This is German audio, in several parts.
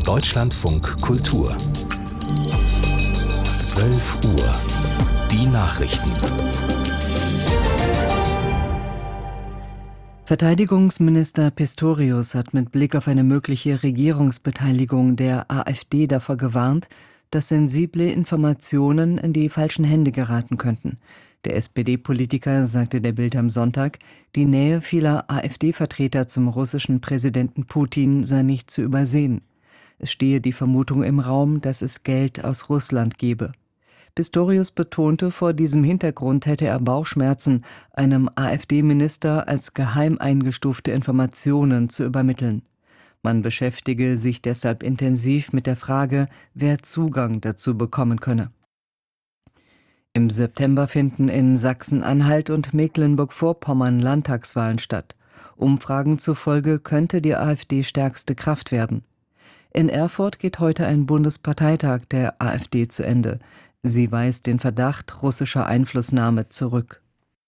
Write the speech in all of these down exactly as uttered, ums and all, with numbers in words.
Deutschlandfunk Kultur. zwölf Uhr. Die Nachrichten. Verteidigungsminister Pistorius hat mit Blick auf eine mögliche Regierungsbeteiligung der AfD davor gewarnt, dass sensible Informationen in die falschen Hände geraten könnten. Der S P D-Politiker sagte der Bild am Sonntag, die Nähe vieler AfD-Vertreter zum russischen Präsidenten Putin sei nicht zu übersehen. Es stehe die Vermutung im Raum, dass es Geld aus Russland gebe. Pistorius betonte, vor diesem Hintergrund hätte er Bauchschmerzen, einem AfD-Minister als geheim eingestufte Informationen zu übermitteln. Man beschäftige sich deshalb intensiv mit der Frage, wer Zugang dazu bekommen könne. Im September finden in Sachsen-Anhalt und Mecklenburg-Vorpommern Landtagswahlen statt. Umfragen zufolge könnte die AfD stärkste Kraft werden. In Erfurt geht heute ein Bundesparteitag der AfD zu Ende. Sie weist den Verdacht russischer Einflussnahme zurück.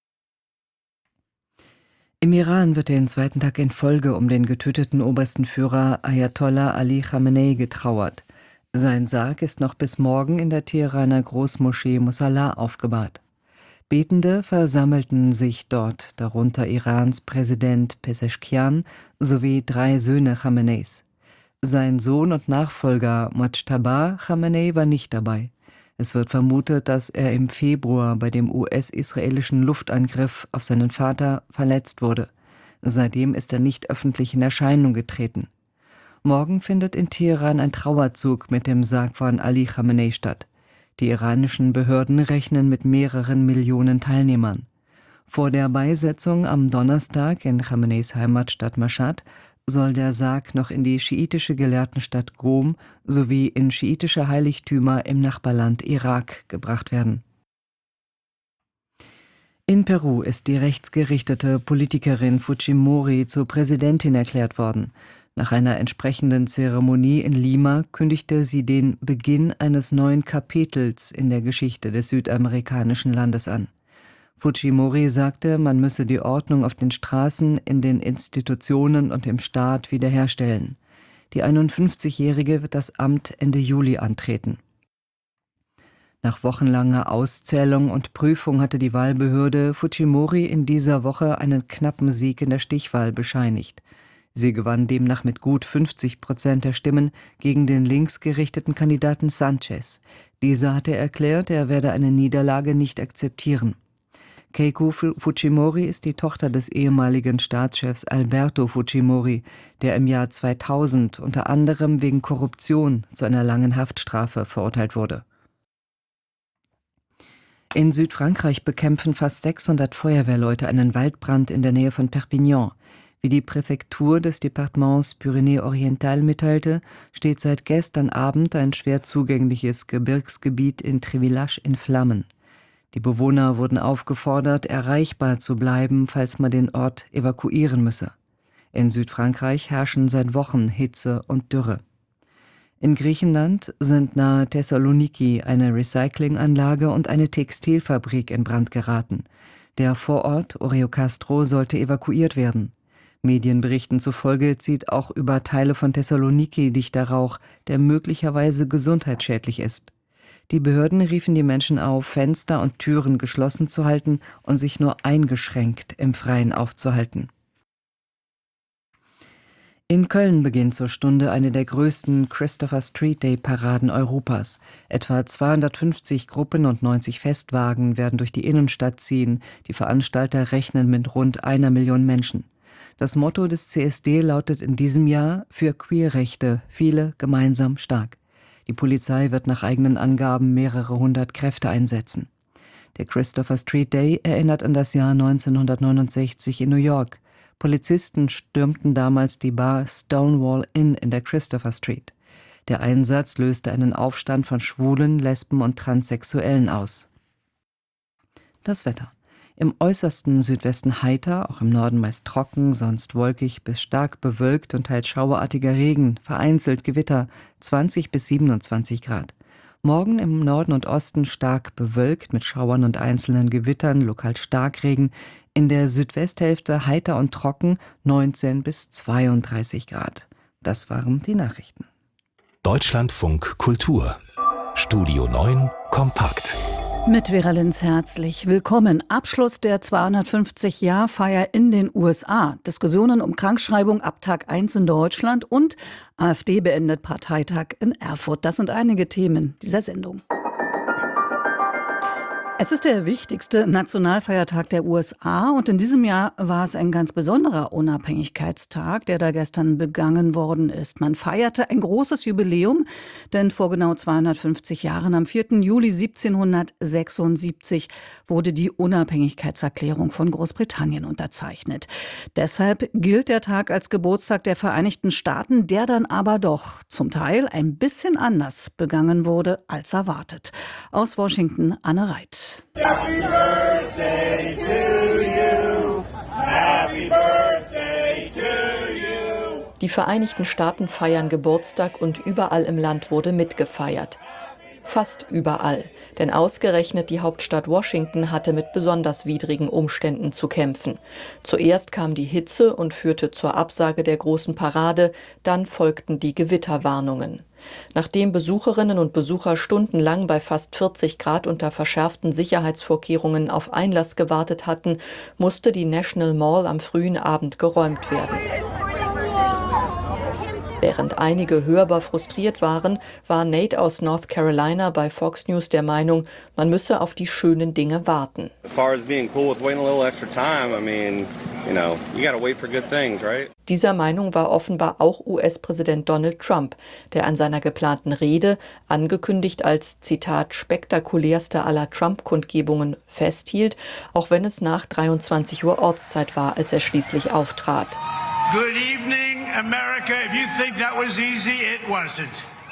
Im Iran wird den zweiten Tag in Folge um den getöteten obersten Führer Ayatollah Ali Khamenei getrauert. Sein Sarg ist noch bis morgen in der Teheraner Großmoschee Musalla aufgebahrt. Betende versammelten sich dort, darunter Irans Präsident Pezeshkian sowie drei Söhne Khameneis. Sein Sohn und Nachfolger Mojtaba Khamenei war nicht dabei. Es wird vermutet, dass er im Februar bei dem U S-israelischen Luftangriff auf seinen Vater verletzt wurde. Seitdem ist er nicht öffentlich in Erscheinung getreten. Morgen findet in Teheran ein Trauerzug mit dem Sarg von Ali Khamenei statt. Die iranischen Behörden rechnen mit mehreren Millionen Teilnehmern. Vor der Beisetzung am Donnerstag in Khameneis Heimatstadt Mashhad soll der Sarg noch in die schiitische Gelehrtenstadt Qom sowie in schiitische Heiligtümer im Nachbarland Irak gebracht werden. In Peru ist die rechtsgerichtete Politikerin Fujimori zur Präsidentin erklärt worden. Nach einer entsprechenden Zeremonie in Lima kündigte sie den Beginn eines neuen Kapitels in der Geschichte des südamerikanischen Landes an. Fujimori sagte, man müsse die Ordnung auf den Straßen, in den Institutionen und im Staat wiederherstellen. Die einundfünfzigjährige wird das Amt Ende Juli antreten. Nach wochenlanger Auszählung und Prüfung hatte die Wahlbehörde Fujimori in dieser Woche einen knappen Sieg in der Stichwahl bescheinigt. Sie gewann demnach mit gut fünfzig Prozent der Stimmen gegen den linksgerichteten Kandidaten Sanchez. Dieser hatte erklärt, er werde eine Niederlage nicht akzeptieren. Keiko Fujimori ist die Tochter des ehemaligen Staatschefs Alberto Fujimori, der im Jahr zweitausend unter anderem wegen Korruption zu einer langen Haftstrafe verurteilt wurde. In Südfrankreich bekämpfen fast sechshundert Feuerwehrleute einen Waldbrand in der Nähe von Perpignan. Wie die Präfektur des Departements Pyrénées-Orientales mitteilte, steht seit gestern Abend ein schwer zugängliches Gebirgsgebiet in Trévillach in Flammen. Die Bewohner wurden aufgefordert, erreichbar zu bleiben, falls man den Ort evakuieren müsse. In Südfrankreich herrschen seit Wochen Hitze und Dürre. In Griechenland sind nahe Thessaloniki eine Recyclinganlage und eine Textilfabrik in Brand geraten. Der Vorort Oreokastro sollte evakuiert werden. Medienberichten zufolge zieht auch über Teile von Thessaloniki dichter Rauch, der möglicherweise gesundheitsschädlich ist. Die Behörden riefen die Menschen auf, Fenster und Türen geschlossen zu halten und sich nur eingeschränkt im Freien aufzuhalten. In Köln beginnt zur Stunde eine der größten Christopher Street Day Paraden Europas. Etwa zweihundertfünfzig Gruppen und neunzig Festwagen werden durch die Innenstadt ziehen. Die Veranstalter rechnen mit rund einer Million Menschen. Das Motto des C S D lautet in diesem Jahr: für Queerrechte, viele gemeinsam stark. Die Polizei wird nach eigenen Angaben mehrere hundert Kräfte einsetzen. Der Christopher Street Day erinnert an das Jahr neunzehnhundertneunundsechzig in New York. Polizisten stürmten damals die Bar Stonewall Inn in der Christopher Street. Der Einsatz löste einen Aufstand von Schwulen, Lesben und Transsexuellen aus. Das Wetter. Im äußersten Südwesten heiter, auch im Norden meist trocken, sonst wolkig bis stark bewölkt und teils schauerartiger Regen, vereinzelt Gewitter, zwanzig bis siebenundzwanzig Grad. Morgen im Norden und Osten stark bewölkt mit Schauern und einzelnen Gewittern, lokal Starkregen. In der Südwesthälfte heiter und trocken, neunzehn bis zweiunddreißig Grad. Das waren die Nachrichten. Deutschlandfunk Kultur. Studio neun kompakt. Mit Vera Linz herzlich willkommen. Abschluss der zweihundertfünfzig-Jahr-Feier in den U S A. Diskussionen um Krankschreibung ab Tag eins in Deutschland und AfD beendet Parteitag in Erfurt. Das sind einige Themen dieser Sendung. Es ist der wichtigste Nationalfeiertag der U S A und in diesem Jahr war es ein ganz besonderer Unabhängigkeitstag, der da gestern begangen worden ist. Man feierte ein großes Jubiläum, denn vor genau zweihundertfünfzig Jahren, am vierten Juli siebzehnhundertsechsundsiebzig, wurde die Unabhängigkeitserklärung von Großbritannien unterzeichnet. Deshalb gilt der Tag als Geburtstag der Vereinigten Staaten, der dann aber doch zum Teil ein bisschen anders begangen wurde als erwartet. Aus Washington, Anne Reit. Happy birthday to you. Happy birthday to you. Die Vereinigten Staaten feiern Geburtstag und überall im Land wurde mitgefeiert. Fast überall, denn ausgerechnet die Hauptstadt Washington hatte mit besonders widrigen Umständen zu kämpfen. Zuerst kam die Hitze und führte zur Absage der großen Parade, dann folgten die Gewitterwarnungen. Nachdem Besucherinnen und Besucher stundenlang bei fast vierzig Grad unter verschärften Sicherheitsvorkehrungen auf Einlass gewartet hatten, musste die National Mall am frühen Abend geräumt werden. Während einige hörbar frustriert waren, war Nate aus North Carolina bei Fox News der Meinung, man müsse auf die schönen Dinge warten. Dieser Meinung war offenbar auch U S-Präsident Donald Trump, der an seiner geplanten Rede, angekündigt als, Zitat, spektakulärste aller Trump-Kundgebungen, festhielt, auch wenn es nach dreiundzwanzig Uhr Ortszeit war, als er schließlich auftrat. Good evening, America. If you think that was easy, it wasn't.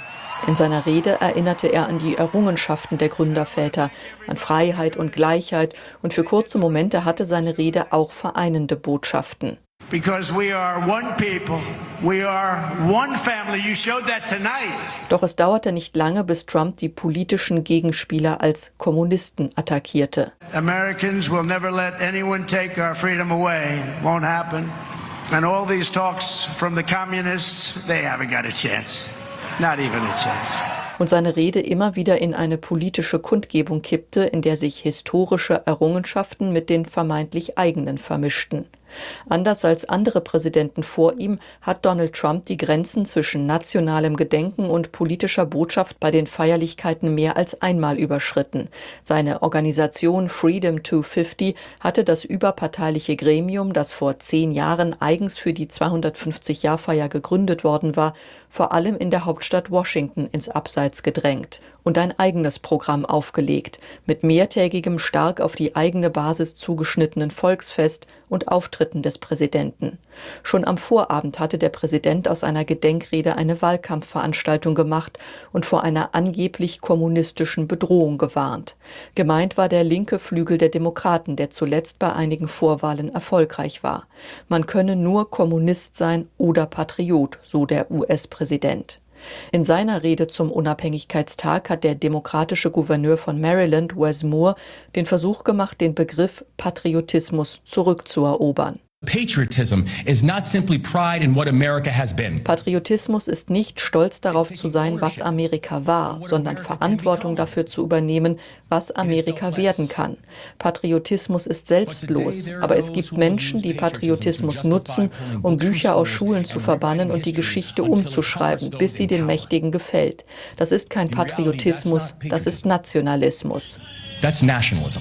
In seiner Rede erinnerte er an die Errungenschaften der Gründerväter, an Freiheit und Gleichheit, und für kurze Momente hatte seine Rede auch vereinende Botschaften. Because we are one people, we are one family. You showed that tonight. Doch es dauerte nicht lange, bis Trump die politischen Gegenspieler als Kommunisten attackierte. Americans will never let anyone take our freedom away. Won't happen. And all these talks from the communists, they haven't got a chance. Not even a chance. Und seine Rede immer wieder in eine politische Kundgebung kippte, in der sich historische Errungenschaften mit den vermeintlich eigenen vermischten. Anders als andere Präsidenten vor ihm hat Donald Trump die Grenzen zwischen nationalem Gedenken und politischer Botschaft bei den Feierlichkeiten mehr als einmal überschritten. Seine Organisation Freedom zweihundertfünfzig hatte das überparteiliche Gremium, das vor zehn Jahren eigens für die zweihundertfünfzig-Jahr-Feier gegründet worden war, vor allem in der Hauptstadt Washington ins Abseits gedrängt und ein eigenes Programm aufgelegt, mit mehrtägigem, stark auf die eigene Basis zugeschnittenen Volksfest und Auftritten des Präsidenten. Schon am Vorabend hatte der Präsident aus einer Gedenkrede eine Wahlkampfveranstaltung gemacht und vor einer angeblich kommunistischen Bedrohung gewarnt. Gemeint war der linke Flügel der Demokraten, der zuletzt bei einigen Vorwahlen erfolgreich war. Man könne nur Kommunist sein oder Patriot, so der U S-Präsident. In seiner Rede zum Unabhängigkeitstag hat der demokratische Gouverneur von Maryland, Wes Moore, den Versuch gemacht, den Begriff Patriotismus zurückzuerobern. Patriotism is not simply pride in what America has been. Patriotismus ist nicht stolz darauf zu sein, was Amerika war, sondern Verantwortung dafür zu übernehmen, was Amerika werden kann. Patriotismus ist selbstlos, aber es gibt Menschen, die Patriotismus nutzen, um Bücher aus Schulen zu verbannen und die Geschichte umzuschreiben, bis sie den Mächtigen gefällt. Das ist kein Patriotismus, das ist Nationalismus. That's nationalism.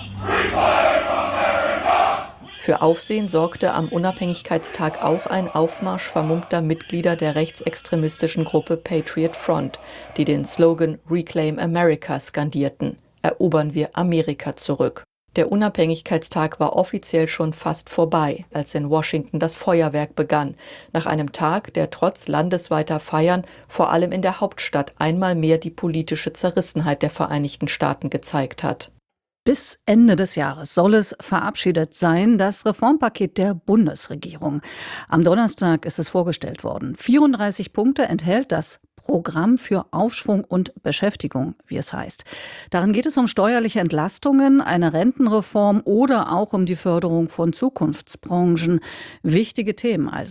Für Aufsehen sorgte am Unabhängigkeitstag auch ein Aufmarsch vermummter Mitglieder der rechtsextremistischen Gruppe Patriot Front, die den Slogan Reclaim America skandierten: Erobern wir Amerika zurück. Der Unabhängigkeitstag war offiziell schon fast vorbei, als in Washington das Feuerwerk begann, nach einem Tag, der trotz landesweiter Feiern vor allem in der Hauptstadt einmal mehr die politische Zerrissenheit der Vereinigten Staaten gezeigt hat. Bis Ende des Jahres soll es verabschiedet sein, das Reformpaket der Bundesregierung. Am Donnerstag ist es vorgestellt worden. vierunddreißig Punkte enthält das Programm für Aufschwung und Beschäftigung, wie es heißt. Darin geht es um steuerliche Entlastungen, eine Rentenreform oder auch um die Förderung von Zukunftsbranchen. Wichtige Themen also.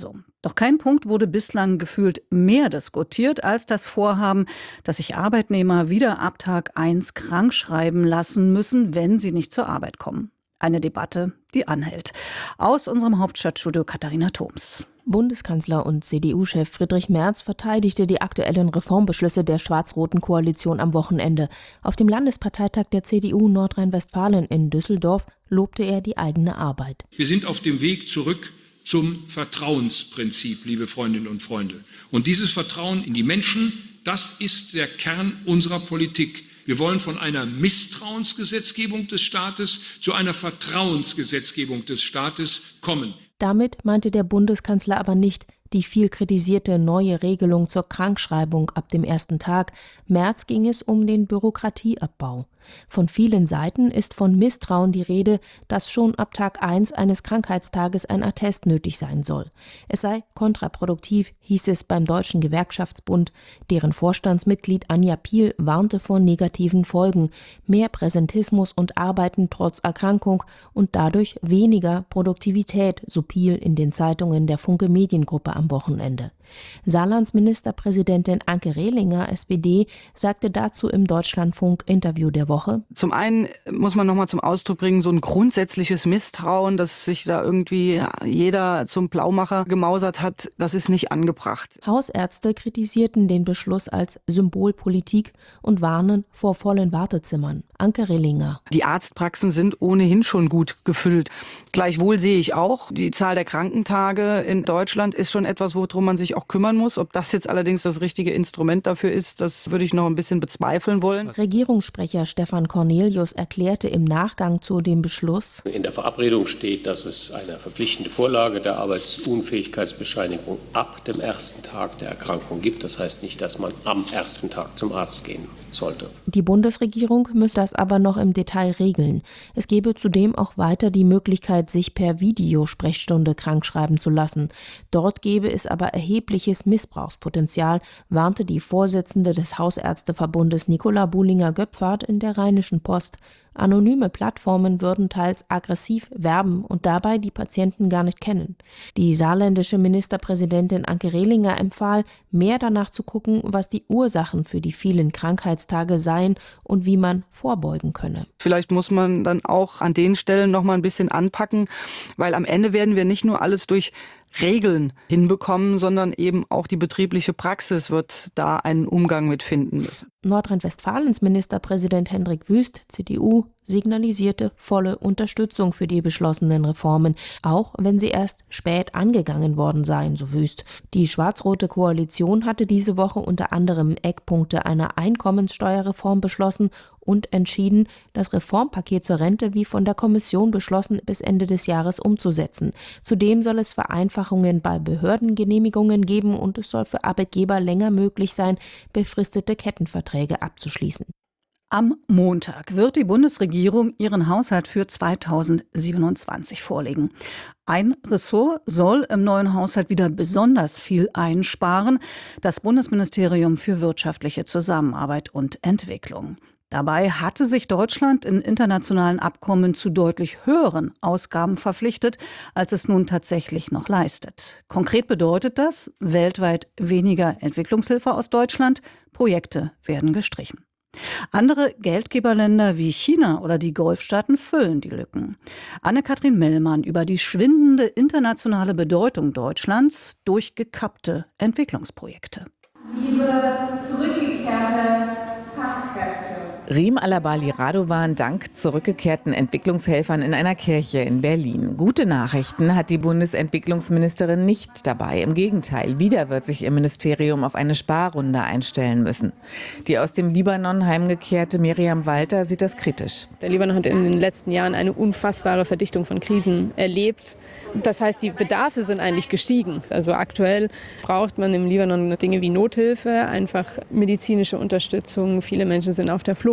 Doch kein Punkt wurde bislang gefühlt mehr diskutiert als das Vorhaben, dass sich Arbeitnehmer wieder ab Tag eins krankschreiben lassen müssen, wenn sie nicht zur Arbeit kommen. Eine Debatte, die anhält. Aus unserem Hauptstadtstudio Katharina Thoms. Bundeskanzler und C D U-Chef Friedrich Merz verteidigte die aktuellen Reformbeschlüsse der schwarz-roten Koalition am Wochenende. Auf dem Landesparteitag der C D U Nordrhein-Westfalen in Düsseldorf lobte er die eigene Arbeit. Wir sind auf dem Weg zurück zum Vertrauensprinzip, liebe Freundinnen und Freunde. Und dieses Vertrauen in die Menschen, das ist der Kern unserer Politik. Wir wollen von einer Misstrauensgesetzgebung des Staates zu einer Vertrauensgesetzgebung des Staates kommen. Damit meinte der Bundeskanzler aber nicht die viel kritisierte neue Regelung zur Krankschreibung ab dem ersten Tag. Merz ging es um den Bürokratieabbau. Von vielen Seiten ist von Misstrauen die Rede, dass schon ab Tag eins eines Krankheitstages ein Attest nötig sein soll. Es sei kontraproduktiv, hieß es beim Deutschen Gewerkschaftsbund. Deren Vorstandsmitglied Anja Piel warnte vor negativen Folgen. Mehr Präsentismus und Arbeiten trotz Erkrankung und dadurch weniger Produktivität, so Piel in den Zeitungen der Funke Mediengruppe am Wochenende. Saarlands Ministerpräsidentin Anke Rehlinger, S P D, sagte dazu im Deutschlandfunk-Interview der Woche: Zum einen muss man nochmal zum Ausdruck bringen, so ein grundsätzliches Misstrauen, dass sich da irgendwie jeder zum Blaumacher gemausert hat, das ist nicht angebracht. Hausärzte kritisierten den Beschluss als Symbolpolitik und warnen vor vollen Wartezimmern. Anke Rehlinger: Die Arztpraxen sind ohnehin schon gut gefüllt. Gleichwohl sehe ich auch, die Zahl der Krankentage in Deutschland ist schon etwas, worum man sich auch kümmern muss. Ob das jetzt allerdings das richtige Instrument dafür ist, das würde ich noch ein bisschen bezweifeln wollen. Regierungssprecher Stefan Cornelius erklärte im Nachgang zu dem Beschluss: In der Verabredung steht, dass es eine verpflichtende Vorlage der Arbeitsunfähigkeitsbescheinigung ab dem ersten Tag der Erkrankung gibt. Das heißt nicht, dass man am ersten Tag zum Arzt gehen sollte. Die Bundesregierung müsse das aber noch im Detail regeln. Es gebe zudem auch weiter die Möglichkeit, sich per Videosprechstunde krankschreiben zu lassen. Dort gebe es aber erhebliches Missbrauchspotenzial, warnte die Vorsitzende des Hausärzteverbundes Nicola Buhlinger-Göpfert in der Rheinischen Post. Anonyme Plattformen würden teils aggressiv werben und dabei die Patienten gar nicht kennen. Die saarländische Ministerpräsidentin Anke Rehlinger empfahl, mehr danach zu gucken, was die Ursachen für die vielen Krankheitstage seien und wie man vorbeugen könne. Vielleicht muss man dann auch an den Stellen noch mal ein bisschen anpacken, weil am Ende werden wir nicht nur alles durch Regeln hinbekommen, sondern eben auch die betriebliche Praxis wird da einen Umgang mit finden müssen. Nordrhein-Westfalens Ministerpräsident Hendrik Wüst, C D U, signalisierte volle Unterstützung für die beschlossenen Reformen, auch wenn sie erst spät angegangen worden seien, so Wüst. Die schwarz-rote Koalition hatte diese Woche unter anderem Eckpunkte einer Einkommenssteuerreform beschlossen und entschieden, das Reformpaket zur Rente wie von der Kommission beschlossen bis Ende des Jahres umzusetzen. Zudem soll es Vereinfachungen bei Behördengenehmigungen geben und es soll für Arbeitgeber länger möglich sein, befristete Kettenverträge abzuschließen. Am Montag wird die Bundesregierung ihren Haushalt für zweitausendsiebenundzwanzig vorlegen. Ein Ressort soll im neuen Haushalt wieder besonders viel einsparen: das Bundesministerium für wirtschaftliche Zusammenarbeit und Entwicklung. Dabei hatte sich Deutschland in internationalen Abkommen zu deutlich höheren Ausgaben verpflichtet, als es nun tatsächlich noch leistet. Konkret bedeutet das weltweit weniger Entwicklungshilfe aus Deutschland, Projekte werden gestrichen. Andere Geldgeberländer wie China oder die Golfstaaten füllen die Lücken. Anne-Kathrin Mellmann über die schwindende internationale Bedeutung Deutschlands durch gekappte Entwicklungsprojekte. Liebe zurückgekehrte Fachkräfte. Riem Alabali Radovan dankt zurückgekehrten Entwicklungshelfern in einer Kirche in Berlin. Gute Nachrichten hat die Bundesentwicklungsministerin nicht dabei. Im Gegenteil, wieder wird sich ihr Ministerium auf eine Sparrunde einstellen müssen. Die aus dem Libanon heimgekehrte Miriam Walter sieht das kritisch. Der Libanon hat in den letzten Jahren eine unfassbare Verdichtung von Krisen erlebt. Das heißt, die Bedarfe sind eigentlich gestiegen. Also aktuell braucht man im Libanon Dinge wie Nothilfe, einfach medizinische Unterstützung. Viele Menschen sind auf der Flucht.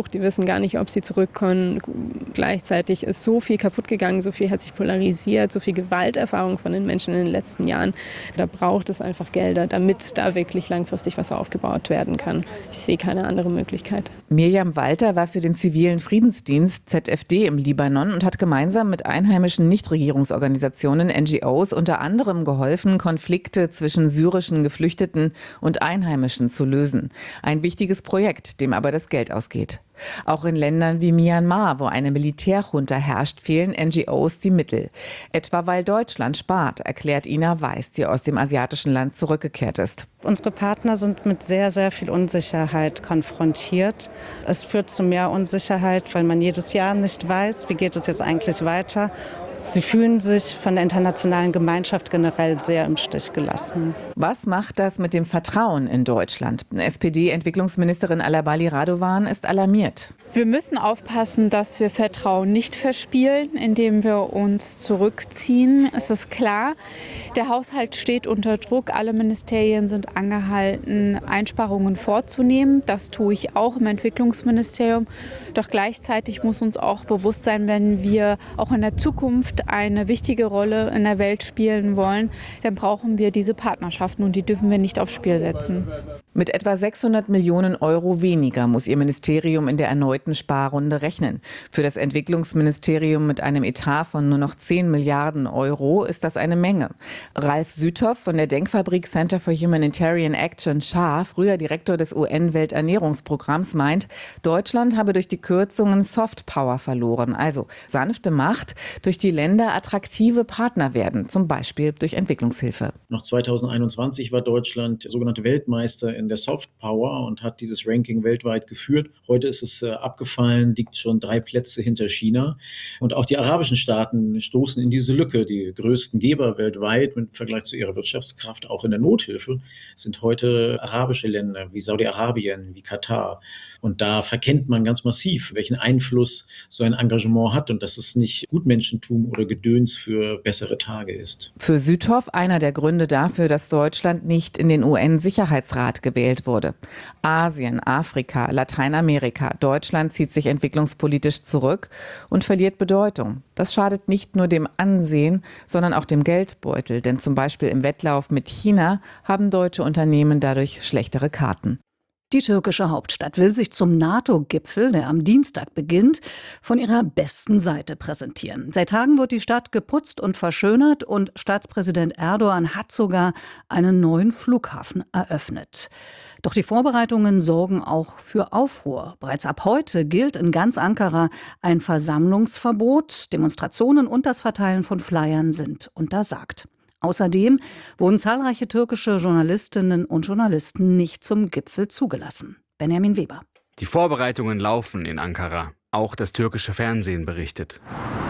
Die wissen gar nicht, ob sie zurückkommen. Gleichzeitig ist so viel kaputt gegangen, so viel hat sich polarisiert, so viel Gewalterfahrung von den Menschen in den letzten Jahren. Da braucht es einfach Gelder, damit da wirklich langfristig was aufgebaut werden kann. Ich sehe keine andere Möglichkeit. Mirjam Walter war für den zivilen Friedensdienst Z F D im Libanon und hat gemeinsam mit einheimischen Nichtregierungsorganisationen N G Os unter anderem geholfen, Konflikte zwischen syrischen Geflüchteten und Einheimischen zu lösen. Ein wichtiges Projekt, dem aber das Geld ausgeht. Auch in Ländern wie Myanmar, wo eine Militärjunta herrscht, fehlen N G Os die Mittel. Etwa weil Deutschland spart, erklärt Ina Weiß, die aus dem asiatischen Land zurückgekehrt ist. Unsere Partner sind mit sehr, sehr viel Unsicherheit konfrontiert. Es führt zu mehr Unsicherheit, weil man jedes Jahr nicht weiß, wie geht es jetzt eigentlich weiter. Sie fühlen sich von der internationalen Gemeinschaft generell sehr im Stich gelassen. Was macht das mit dem Vertrauen in Deutschland? S P D-Entwicklungsministerin Alabali Radovan ist alarmiert. Wir müssen aufpassen, dass wir Vertrauen nicht verspielen, indem wir uns zurückziehen. Es ist klar, der Haushalt steht unter Druck. Alle Ministerien sind angehalten, Einsparungen vorzunehmen. Das tue ich auch im Entwicklungsministerium. Doch gleichzeitig muss uns auch bewusst sein, wenn wir auch in der Zukunft eine wichtige Rolle in der Welt spielen wollen, dann brauchen wir diese Partnerschaften und die dürfen wir nicht aufs Spiel setzen. Mit etwa sechshundert Millionen Euro weniger muss ihr Ministerium in der erneuten Sparrunde rechnen. Für das Entwicklungsministerium mit einem Etat von nur noch zehn Milliarden Euro ist das eine Menge. Ralf Süthoff von der Denkfabrik Center for Humanitarian Action Schar, früher Direktor des U N-Welternährungsprogramms, meint, Deutschland habe durch die Kürzungen Soft Power verloren, also sanfte Macht, durch die Länder attraktive Partner werden, zum Beispiel durch Entwicklungshilfe. Noch zweitausendeinundzwanzig war Deutschland der sogenannte Weltmeister in der Soft Power und hat dieses Ranking weltweit geführt. Heute ist es äh, abgefallen, liegt schon drei Plätze hinter China. Und auch die arabischen Staaten stoßen in diese Lücke. Die größten Geber weltweit im Vergleich zu ihrer Wirtschaftskraft, auch in der Nothilfe, sind heute arabische Länder wie Saudi-Arabien, wie Katar. Und da verkennt man ganz massiv, welchen Einfluss so ein Engagement hat und dass es nicht Gutmenschentum oder Gedöns für bessere Tage ist. Für Süthoff einer der Gründe dafür, dass Deutschland nicht in den U N-Sicherheitsrat gewählt wurde. Asien, Afrika, Lateinamerika. Deutschland zieht sich entwicklungspolitisch zurück und verliert Bedeutung. Das schadet nicht nur dem Ansehen, sondern auch dem Geldbeutel. Denn zum Beispiel im Wettlauf mit China haben deutsche Unternehmen dadurch schlechtere Karten. Die türkische Hauptstadt will sich zum NATO-Gipfel, der am Dienstag beginnt, von ihrer besten Seite präsentieren. Seit Tagen wird die Stadt geputzt und verschönert und Staatspräsident Erdogan hat sogar einen neuen Flughafen eröffnet. Doch die Vorbereitungen sorgen auch für Aufruhr. Bereits ab heute gilt in ganz Ankara ein Versammlungsverbot. Demonstrationen und das Verteilen von Flyern sind untersagt. Außerdem wurden zahlreiche türkische Journalistinnen und Journalisten nicht zum Gipfel zugelassen. Benjamin Weber. Die Vorbereitungen laufen in Ankara. Auch das türkische Fernsehen berichtet.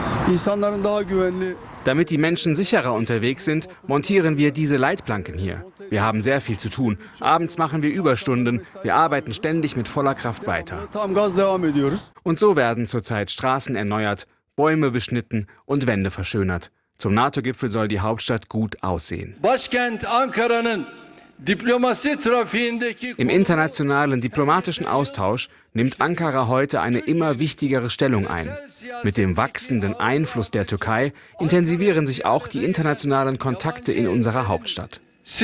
Damit die Menschen sicherer unterwegs sind, montieren wir diese Leitplanken hier. Wir haben sehr viel zu tun. Abends machen wir Überstunden. Wir arbeiten ständig mit voller Kraft weiter. Und so werden zurzeit Straßen erneuert, Bäume beschnitten und Wände verschönert. Zum NATO-Gipfel soll die Hauptstadt gut aussehen. Im internationalen diplomatischen Austausch nimmt Ankara heute eine immer wichtigere Stellung ein. Mit dem wachsenden Einfluss der Türkei intensivieren sich auch die internationalen Kontakte in unserer Hauptstadt.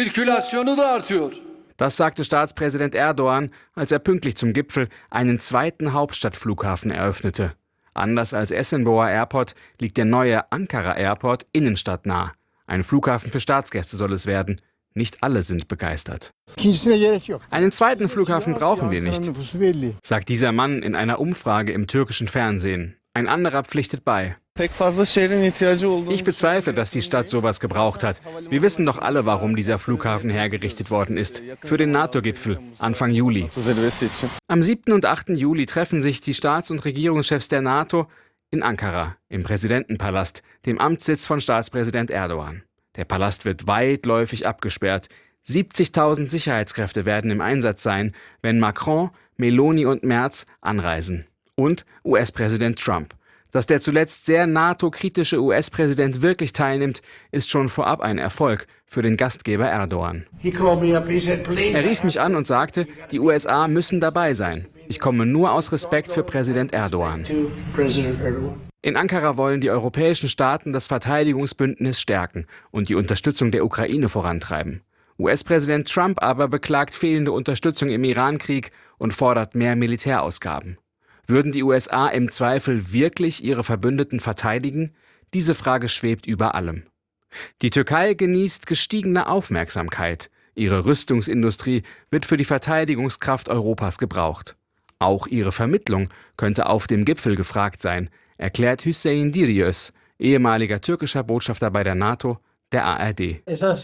Das sagte Staatspräsident Erdogan, als er pünktlich zum Gipfel einen zweiten Hauptstadtflughafen eröffnete. Anders als Esenboğa Airport liegt der neue Ankara Airport innenstadtnah. Ein Flughafen für Staatsgäste soll es werden. Nicht alle sind begeistert. Einen zweiten Flughafen brauchen wir nicht, sagt dieser Mann in einer Umfrage im türkischen Fernsehen. Ein anderer pflichtet bei. Ich bezweifle, dass die Stadt sowas gebraucht hat. Wir wissen doch alle, warum dieser Flughafen hergerichtet worden ist. Für den NATO-Gipfel, Anfang Juli. Am siebten und achten Juli treffen sich die Staats- und Regierungschefs der NATO in Ankara, im Präsidentenpalast, dem Amtssitz von Staatspräsident Erdogan. Der Palast wird weitläufig abgesperrt. siebzigtausend Sicherheitskräfte werden im Einsatz sein, wenn Macron, Meloni und Merz anreisen. Und U S-Präsident Trump. Dass der zuletzt sehr NATO-kritische U S-Präsident wirklich teilnimmt, ist schon vorab ein Erfolg für den Gastgeber Erdogan. Er rief mich an und sagte, die U S A müssen dabei sein. Ich komme nur aus Respekt für Präsident Erdogan. In Ankara wollen die europäischen Staaten das Verteidigungsbündnis stärken und die Unterstützung der Ukraine vorantreiben. U S-Präsident Trump aber beklagt fehlende Unterstützung im Iran-Krieg und fordert mehr Militärausgaben. Würden die U S A im Zweifel wirklich ihre Verbündeten verteidigen? Diese Frage schwebt über allem. Die Türkei genießt gestiegene Aufmerksamkeit. Ihre Rüstungsindustrie wird für die Verteidigungskraft Europas gebraucht. Auch ihre Vermittlung könnte auf dem Gipfel gefragt sein, erklärt Hüseyin Diryöz, ehemaliger türkischer Botschafter bei der NATO, der A R D.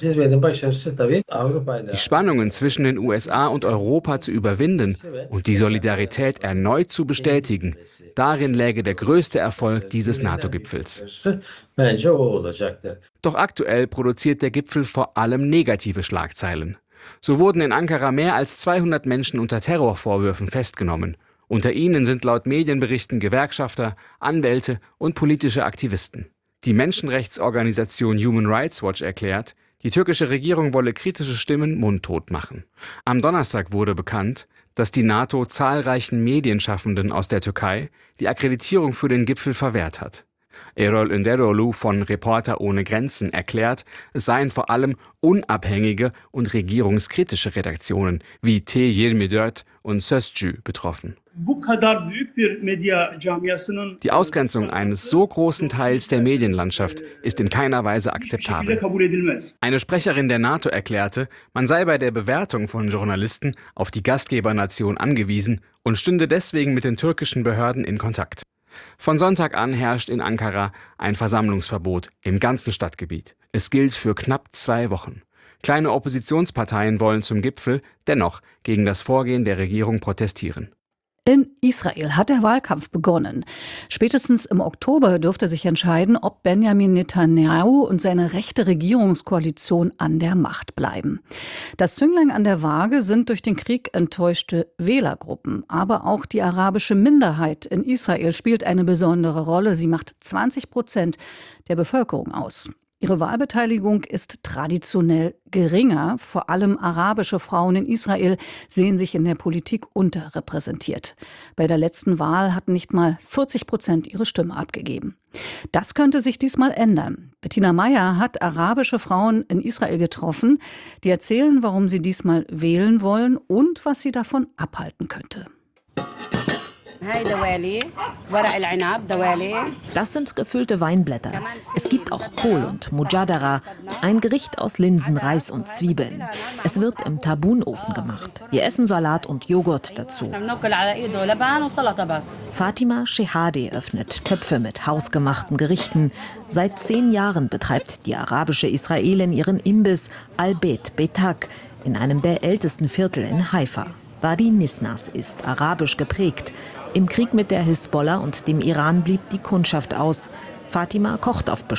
Die Spannungen zwischen den U S A und Europa zu überwinden und die Solidarität erneut zu bestätigen, darin läge der größte Erfolg dieses NATO-Gipfels. Doch aktuell produziert der Gipfel vor allem negative Schlagzeilen. So wurden in Ankara mehr als zweihundert Menschen unter Terrorvorwürfen festgenommen. Unter ihnen sind laut Medienberichten Gewerkschafter, Anwälte und politische Aktivisten. Die Menschenrechtsorganisation Human Rights Watch erklärt, die türkische Regierung wolle kritische Stimmen mundtot machen. Am Donnerstag wurde bekannt, dass die NATO zahlreichen Medienschaffenden aus der Türkei die Akkreditierung für den Gipfel verwehrt hat. Erol Önderoglu von Reporter ohne Grenzen erklärt, es seien vor allem unabhängige und regierungskritische Redaktionen wie T yirmi dört und Sözcü betroffen. Die Ausgrenzung eines so großen Teils der Medienlandschaft ist in keiner Weise akzeptabel. Eine Sprecherin der NATO erklärte, man sei bei der Bewertung von Journalisten auf die Gastgebernation angewiesen und stünde deswegen mit den türkischen Behörden in Kontakt. Von Sonntag an herrscht in Ankara ein Versammlungsverbot im ganzen Stadtgebiet. Es gilt für knapp zwei Wochen. Kleine Oppositionsparteien wollen zum Gipfel dennoch gegen das Vorgehen der Regierung protestieren. In Israel hat der Wahlkampf begonnen. Spätestens im Oktober dürfte sich entscheiden, ob Benjamin Netanyahu und seine rechte Regierungskoalition an der Macht bleiben. Das Zünglein an der Waage sind durch den Krieg enttäuschte Wählergruppen. Aber auch die arabische Minderheit in Israel spielt eine besondere Rolle. Sie macht zwanzig Prozent der Bevölkerung aus. Ihre Wahlbeteiligung ist traditionell geringer. Vor allem arabische Frauen in Israel sehen sich in der Politik unterrepräsentiert. Bei der letzten Wahl hatten nicht mal vierzig Prozent ihre Stimme abgegeben. Das könnte sich diesmal ändern. Bettina Meyer hat arabische Frauen in Israel getroffen, die erzählen, warum sie diesmal wählen wollen und was sie davon abhalten könnte. Das sind gefüllte Weinblätter. Es gibt auch Kohl und Mujadara, ein Gericht aus Linsen, Reis und Zwiebeln. Es wird im Tabunofen gemacht. Wir essen Salat und Joghurt dazu. Fatima Shehadeh öffnet Töpfe mit hausgemachten Gerichten. Seit zehn Jahren betreibt die arabische Israelin ihren Imbiss Al-Bet Betak in einem der ältesten Viertel in Haifa. Wadi Nisnas ist arabisch geprägt. Im Krieg mit der Hisbollah und dem Iran blieb die Kundschaft aus. Fatima kocht auf